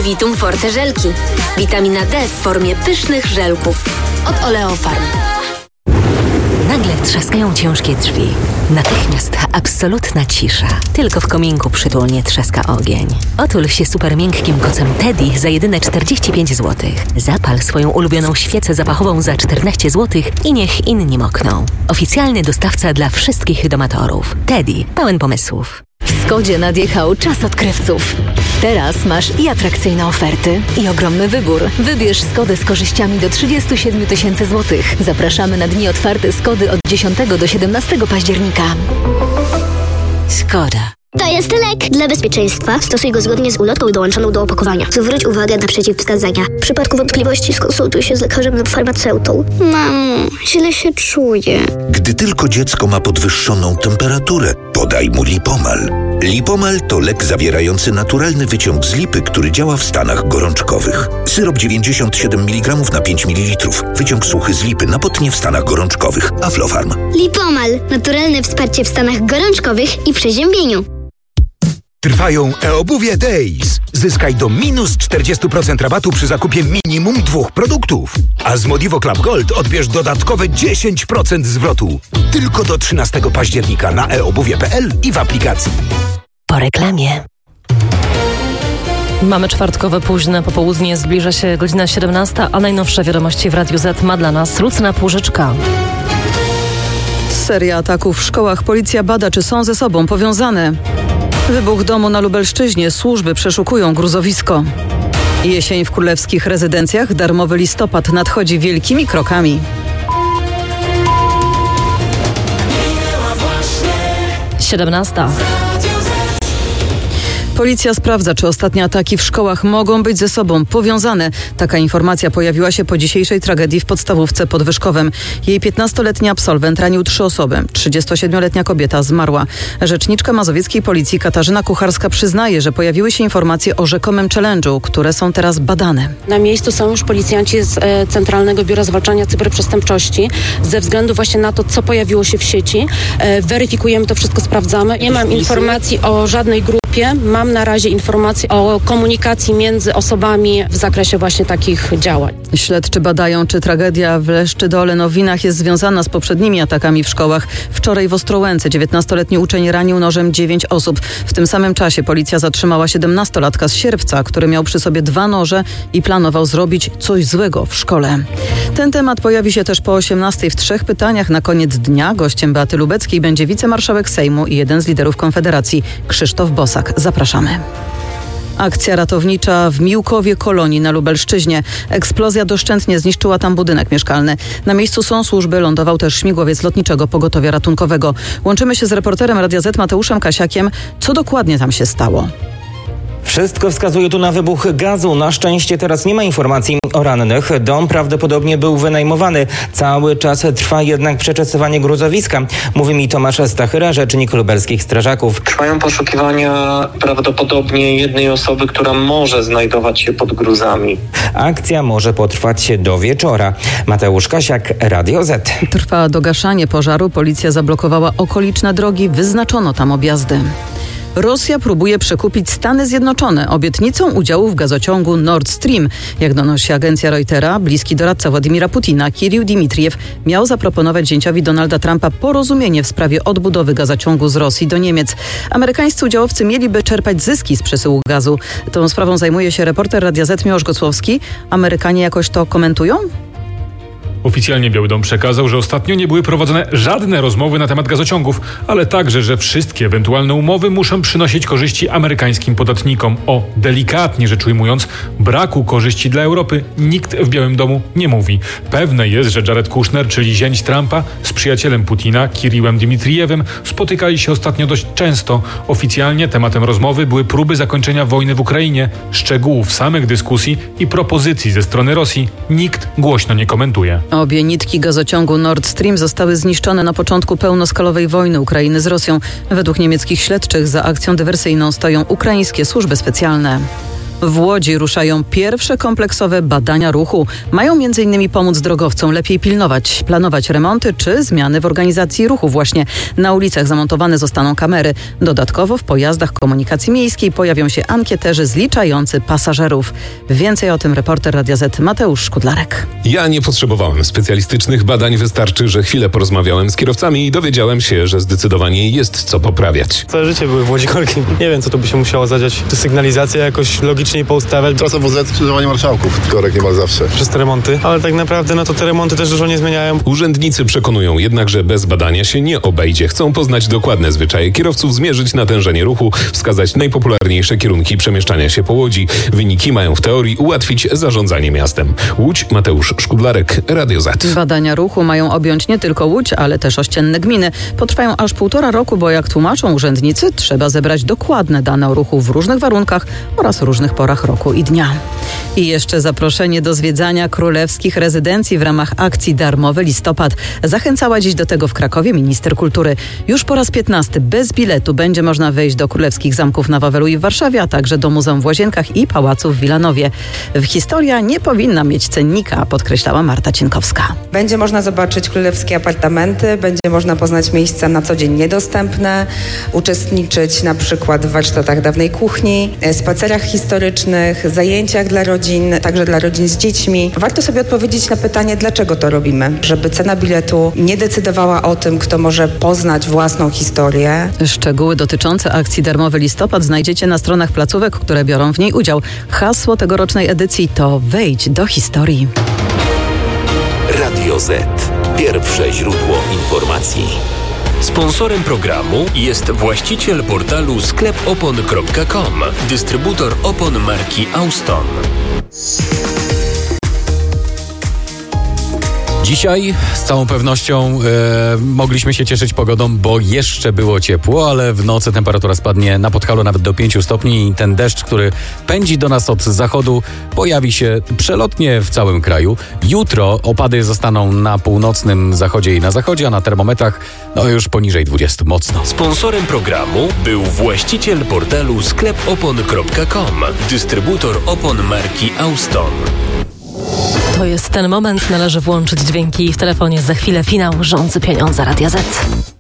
Multivitum Forte żelki. Witamina D w formie pysznych żelków. Od Oleofarm. Nagle trzaskają ciężkie drzwi. Natychmiast absolutna cisza. Tylko w kominku przytulnie trzaska ogień. Otul się super miękkim kocem Teddy za jedyne 45 zł. Zapal swoją ulubioną świecę zapachową za 14 zł i niech inni mokną. Oficjalny dostawca dla wszystkich domatorów. Teddy, pełen pomysłów. W Skodzie nadjechał czas odkrywców. Teraz masz i atrakcyjne oferty, i ogromny wybór. Wybierz Skodę z korzyściami do 37 000 złotych. Zapraszamy na dni otwarte Skody od 10 do 17 października. Skoda. To jest lek. Dla bezpieczeństwa stosuj go zgodnie z ulotką dołączoną do opakowania. Zwróć uwagę na przeciwwskazania. W przypadku wątpliwości skonsultuj się z lekarzem lub farmaceutą. Mamo, źle się czuję. Gdy tylko dziecko ma podwyższoną temperaturę, podaj mu Lipomal. Lipomal to lek zawierający naturalny wyciąg z lipy, który działa w stanach gorączkowych. Syrop 97 mg na 5 ml. Wyciąg suchy z lipy napotnie w stanach gorączkowych. Aflofarm. Lipomal. Naturalne wsparcie w stanach gorączkowych i przeziębieniu. Trwają e-obuwie Days. Zyskaj do minus 40% rabatu przy zakupie minimum 2 produktów. A z Modivo Club Gold odbierz dodatkowe 10% zwrotu. Tylko do 13 października na eobuwie.pl i w aplikacji. Po reklamie. Mamy czwartkowe późne popołudnie, zbliża się godzina 17, a najnowsze wiadomości w Radiu Z ma dla nas Lucyna Płużyczka. Seria ataków w szkołach. Policja bada, czy są ze sobą powiązane. Wybuch domu na Lubelszczyźnie. Służby przeszukują gruzowisko. Jesień w królewskich rezydencjach. Darmowy listopad nadchodzi wielkimi krokami. 17. Policja sprawdza, czy ostatnie ataki w szkołach mogą być ze sobą powiązane. Taka informacja pojawiła się po dzisiejszej tragedii w podstawówce pod Wyszkowem. Jej 15-letni absolwent ranił 3 osoby. 37-letnia kobieta zmarła. Rzeczniczka mazowieckiej policji Katarzyna Kucharska przyznaje, że pojawiły się informacje o rzekomym challenge'u, które są teraz badane. Na miejscu są już policjanci z Centralnego Biura Zwalczania Cyberprzestępczości. Ze względu właśnie na to, co pojawiło się w sieci. Weryfikujemy to wszystko, sprawdzamy. Nie mam informacji o żadnej grupie. Mam na razie informacje o komunikacji między osobami w zakresie właśnie takich działań. Śledczy badają, czy tragedia w Leszczy-Dole-Nowinach jest związana z poprzednimi atakami w szkołach. Wczoraj w Ostrołęce 19-letni uczeń ranił nożem 9 osób. W tym samym czasie policja zatrzymała 17-latka z Sierpca, który miał przy sobie 2 noże i planował zrobić coś złego w szkole. Ten temat pojawi się też po 18:00 w 3 pytaniach. Na koniec dnia gościem Beaty Lubeckiej będzie wicemarszałek Sejmu i jeden z liderów Konfederacji, Krzysztof Bosak. Zapraszamy. Akcja ratownicza w Miłkowie Kolonii na Lubelszczyźnie. Eksplozja doszczętnie zniszczyła tam budynek mieszkalny. Na miejscu są służby, lądował też śmigłowiec lotniczego pogotowia ratunkowego. Łączymy się z reporterem Radia Z Mateuszem Kasiakiem. Co dokładnie tam się stało? Wszystko wskazuje tu na wybuch gazu. Na szczęście teraz nie ma informacji o rannych. Dom prawdopodobnie był wynajmowany. Cały czas trwa jednak przeczesywanie gruzowiska. Mówi mi Tomasz Stachyra, rzecznik lubelskich strażaków. Trwają poszukiwania prawdopodobnie jednej osoby, która może znajdować się pod gruzami. Akcja może potrwać do wieczora. Mateusz Kasiak, Radio Z. Trwa dogaszanie pożaru. Policja zablokowała okoliczne drogi. Wyznaczono tam objazdy. Rosja próbuje przekupić Stany Zjednoczone obietnicą udziału w gazociągu Nord Stream. Jak donosi agencja Reutera, bliski doradca Władimira Putina, Kirill Dmitrijew, miał zaproponować zięciowi Donalda Trumpa porozumienie w sprawie odbudowy gazociągu z Rosji do Niemiec. Amerykańscy udziałowcy mieliby czerpać zyski z przesyłu gazu. Tą sprawą zajmuje się reporter Radia Z Miłosz Gocłowski. Amerykanie jakoś to komentują? Oficjalnie Biały Dom przekazał, że ostatnio nie były prowadzone żadne rozmowy na temat gazociągów, ale także, że wszystkie ewentualne umowy muszą przynosić korzyści amerykańskim podatnikom. O delikatnie rzecz ujmując, braku korzyści dla Europy nikt w Białym Domu nie mówi. Pewne jest, że Jared Kushner, czyli zięć Trumpa, z przyjacielem Putina, Kirillem Dmitrijewem, spotykali się ostatnio dość często. Oficjalnie tematem rozmowy były próby zakończenia wojny w Ukrainie. Szczegółów samych dyskusji i propozycji ze strony Rosji nikt głośno nie komentuje. Obie nitki gazociągu Nord Stream zostały zniszczone na początku pełnoskalowej wojny Ukrainy z Rosją. Według niemieckich śledczych za akcją dywersyjną stoją ukraińskie służby specjalne. W Łodzi ruszają pierwsze kompleksowe badania ruchu. Mają m.in. pomóc drogowcom lepiej planować remonty czy zmiany w organizacji ruchu. Właśnie na ulicach zamontowane zostaną kamery. Dodatkowo w pojazdach komunikacji miejskiej pojawią się ankieterzy zliczający pasażerów. Więcej o tym reporter Radia Z Mateusz Szkudlarek. Ja nie potrzebowałem specjalistycznych badań. Wystarczy, że chwilę porozmawiałem z kierowcami i dowiedziałem się, że zdecydowanie jest co poprawiać. Całe życie były w Łodzi korki. Nie wiem, co to by się musiało zadziać. Czy sygnalizację jakoś logicznie poustawiać? Trasa WZ, skrzyżowanie marszałków. Korek niemal zawsze. Przez te remonty. Ale tak naprawdę, to te remonty też dużo nie zmieniają. Urzędnicy przekonują jednak, że bez badania się nie obejdzie. Chcą poznać dokładne zwyczaje kierowców, zmierzyć natężenie ruchu, wskazać najpopularniejsze kierunki przemieszczania się po Łodzi. Wyniki mają w teorii ułatwić zarządzanie miastem. Łódź, Mateusz Szkudlarek, Radio Z. Badania ruchu mają objąć nie tylko Łódź, ale też ościenne gminy. Potrwają aż 1,5 roku, bo jak tłumaczą urzędnicy, trzeba zebrać dokładne dane o ruchu w różnych warunkach oraz różnych porach roku i dnia. I jeszcze zaproszenie do zwiedzania królewskich rezydencji w ramach akcji Darmowy Listopad. Zachęcała dziś do tego w Krakowie minister kultury. Już po raz 15 bez biletu będzie można wejść do królewskich zamków na Wawelu i w Warszawie, a także do Muzeum w Łazienkach i Pałacu w Wilanowie. Historia nie powinna mieć cennika, podkreślała Marta Cienkowska. Będzie można zobaczyć królewskie apartamenty, będzie można poznać miejsca na co dzień niedostępne, uczestniczyć na przykład w warsztatach dawnej kuchni, spacerach historycznych, zajęciach dla rodzin, także dla rodzin z dziećmi. Warto sobie odpowiedzieć na pytanie, dlaczego to robimy. Żeby cena biletu nie decydowała o tym, kto może poznać własną historię. Szczegóły dotyczące akcji Darmowy Listopad znajdziecie na stronach placówek, które biorą w niej udział. Hasło tegorocznej edycji to Wejdź do historii. Radio Z. Pierwsze źródło informacji. Sponsorem programu jest właściciel portalu sklepopon.com, dystrybutor opon marki Auston. Dzisiaj z całą pewnością mogliśmy się cieszyć pogodą, bo jeszcze było ciepło, ale w nocy temperatura spadnie na Podhalu nawet do 5 stopni i ten deszcz, który pędzi do nas od zachodu, pojawi się przelotnie w całym kraju. Jutro opady zostaną na północnym zachodzie i na zachodzie, a na termometrach już poniżej 20 mocno. Sponsorem programu był właściciel portalu sklepopon.com, dystrybutor opon marki Auston. To jest ten moment, należy włączyć dźwięki w telefonie. Za chwilę finał Rządzy Pieniądze Radia Z.